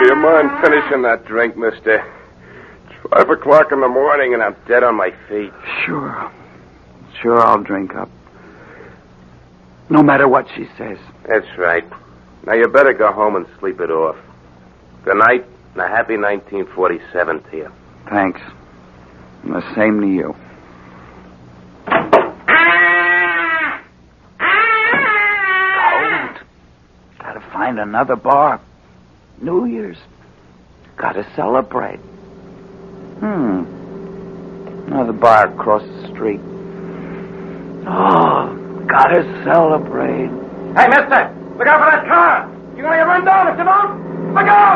do you mind finishing that drink, mister? It's 5 o'clock in the morning and I'm dead on my feet. Sure, I'll drink up. No matter what she says. That's right. Now you better go home and sleep it off. Good night and a happy 1947 to you. Thanks. And the same to you. Cold. Gotta find another bar. New Year's. Gotta celebrate. Another bar across the street. Oh, gotta celebrate. Hey, mister, look out for that car. You're gonna get run down if you don't. Look out!